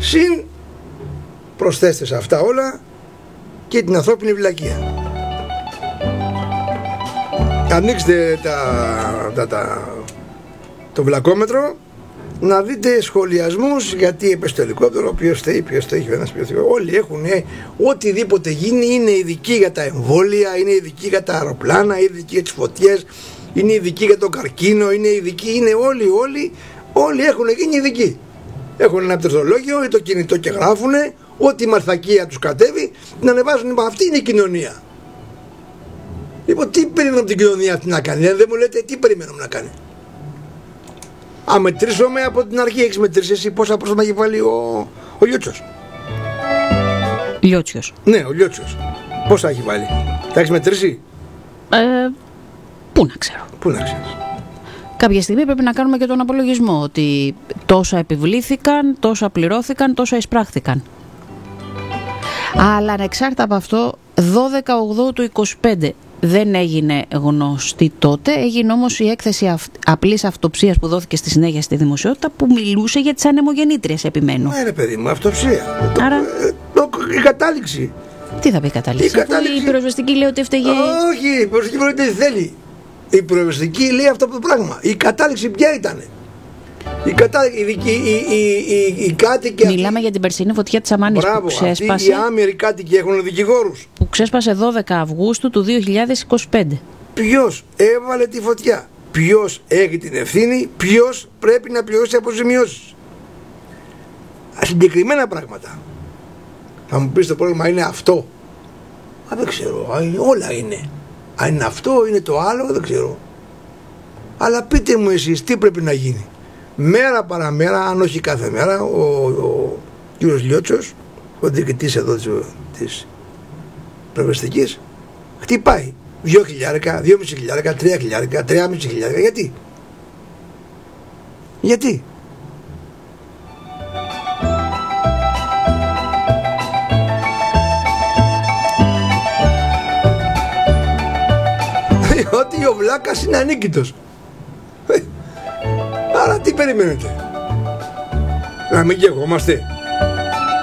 Συν προσθέστε σε αυτά όλα και την ανθρώπινη βλακεία. Ανοίξτε το βλακόμετρο να δείτε σχολιασμούς γιατί επεστολικότερο, ποιος θέλει, όλοι έχουν οτιδήποτε γίνει, είναι ειδικοί για τα εμβόλια, είναι ειδικοί για τα αεροπλάνα, είναι ειδικοί για τις φωτιές, είναι ειδικοί για το καρκίνο, είναι ειδικοί, είναι όλοι έχουν γίνει ειδικοί. Έχουν ένα πτερθολόγιο ή το κινητό και γράφουνε ό,τι μαρθακία τους κατέβει, την ανεβάζουν. Αυτή είναι η κοινωνία. Λοιπόν, τι περιμένω από την κοινωνία αυτή να κάνει? Δεν μου λέτε τι περιμένω να κάνει. Α, μετρήσουμε από την αρχή. Έχεις μετρήσει εσύ πόσα πρόσωπα έχει βάλει ο Λιώτσιος? Λιώτσιος. Ναι, ο Λιώτσιος. Πόσα έχει βάλει? Τα έχεις μετρήσει? Πού να ξέρω. Πού να ξέρεις. Κάποια στιγμή πρέπει να κάνουμε και τον απολογισμό ότι τόσα επιβλήθηκαν, τόσα πληρώθηκαν, τόσα εισπράχθηκαν. Αλλά ανεξάρτητα από αυτό, 12/8 του 25 δεν έγινε γνωστή τότε. Έγινε όμως η έκθεση απλής αυτοψίας που δόθηκε στη συνέχεια στη δημοσιότητα, που μιλούσε για τις ανεμογεννήτριες, επιμένω. Ναι, ρε παιδί μου, αυτοψία. Άρα Η κατάληξη. Τι θα πει η κατάληξη? Η πυροσβεστική λέει ότι έφταιγε. Όχι, η πυροσβεστική λέει ότι θέλει. Η πυροσβεστική λέει αυτό το πράγμα. Η κατάληξη ποια ήταν? Οι κάτοικοι. Μιλάμε για την περσινή φωτιά της Αμάνης. Μπράβο, που ξέσπασε. Οι άμυροι κάτοικοι έχουν δικηγόρους. Που ξέσπασε 12 Αυγούστου του 2025. Ποιος έβαλε τη φωτιά? Ποιος έχει την ευθύνη? Ποιος πρέπει να πληρώσει αποζημιώσεις? Συγκεκριμένα πράγματα. Θα μου πεις το πρόβλημα είναι αυτό. Δεν ξέρω, όλα είναι. Αν είναι αυτό, είναι το άλλο, δεν ξέρω. Αλλά πείτε μου εσείς τι πρέπει να γίνει. Μέρα παραμέρα, αν όχι κάθε μέρα, ο κύριος Λιώτσος, ο διοικητής εδώ της πυροσβεστικής, χτυπάει 2.000, 2.500, 3.000, 3.500. Γιατί? Ότι ο βλάκας είναι ανίκητος. Άρα τι περιμένετε? Να μην γεγόμαστε?